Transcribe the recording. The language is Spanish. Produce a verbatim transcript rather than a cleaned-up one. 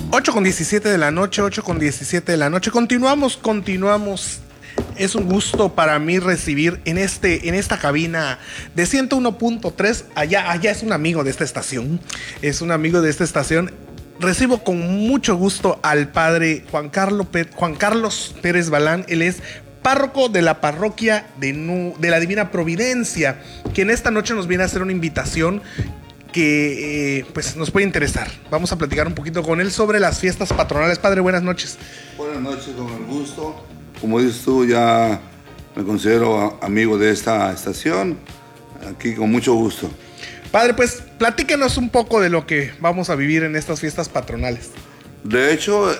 ocho con diecisiete de la noche, ocho con diecisiete de la noche. Continuamos, continuamos. Es un gusto para mí recibir en, este, en esta cabina de ciento uno punto tres. Allá, allá es un amigo de esta estación. Es un amigo de esta estación. Recibo con mucho gusto al padre Juan Carlos, Juan Carlos Pérez Balán. Él es párroco de la parroquia de, Nu, de la Divina Providencia, que en esta noche nos viene a hacer una invitación que eh, pues nos puede interesar. Vamos a platicar un poquito con él sobre las fiestas patronales. Padre, buenas noches. Buenas noches, con el gusto. Como dices tú, ya me considero amigo de esta estación, aquí con mucho gusto. Padre, pues platíquenos un poco de lo que vamos a vivir en estas fiestas patronales. De hecho,